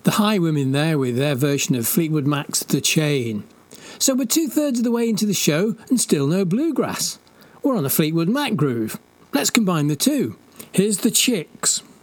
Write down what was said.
The Highwomen there with their version of Fleetwood Mac's The Chain. So we're 2/3 of the way into the show and still no bluegrass. We're on a Fleetwood Mac groove. Let's combine the two. Here's The Chicks.